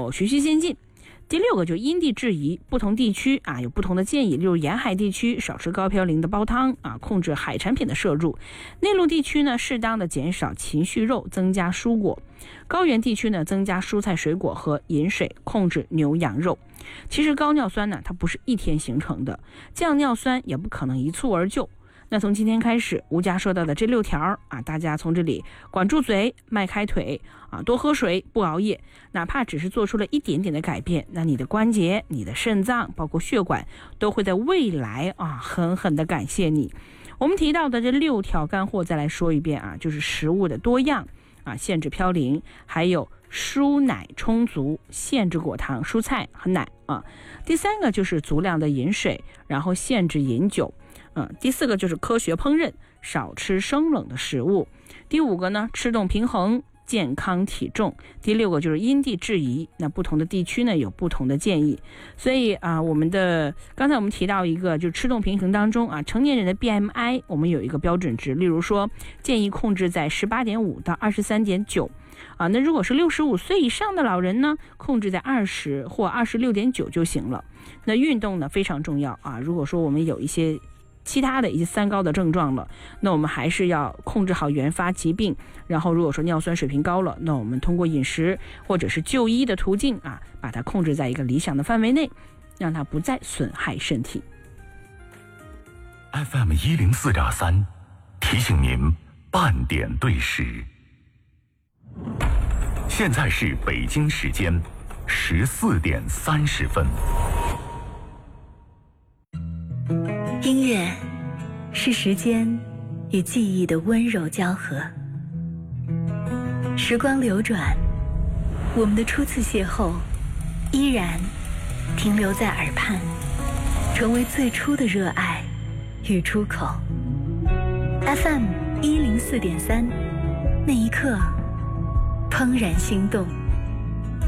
够循序渐进。第6个就是因地制宜，不同地区有不同的建议，例如沿海地区少吃高嘌呤的煲汤控制海产品的摄入；内陆地区呢，适当的减少禽畜肉，增加蔬果；高原地区呢，增加蔬菜水果和饮水，控制牛羊肉。其实高尿酸呢，它不是一天形成的，降尿酸也不可能一蹴而就。那从今天开始，吴佳说到的这6条大家从这里管住嘴，迈开腿多喝水，不熬夜，哪怕只是做出了一点点的改变，那你的关节、你的肾脏，包括血管，都会在未来狠狠的感谢你。我们提到的这6条干货再来说一遍就是食物的多样限制嘌呤，还有蔬奶充足，限制果糖、蔬菜和奶第3个就是足量的饮水，然后限制饮酒。第4个就是科学烹饪，少吃生冷的食物。第5个呢，吃动平衡，健康体重。第6个就是因地制宜，那不同的地区呢有不同的建议。所以刚才我们提到一个，就是吃动平衡当中成年人的 BMI 我们有一个标准值，例如说建议控制在 18.5 到 23.9。那如果是65岁以上的老人呢，控制在20或 26.9 就行了。那运动呢非常重要如果说我们有一些其他的一些三高的症状了，那我们还是要控制好原发疾病。然后如果说尿酸水平高了，那我们通过饮食或者是就医的途径把它控制在一个理想的范围内，让它不再损害身体。 FM 104.3提醒您半点对时，现在是北京时间14点30分。 音乐是时间与记忆的温柔交合，时光流转，我们的初次邂逅依然停留在耳畔，成为最初的热爱与出口。 FM 104.3，那一刻怦然心动。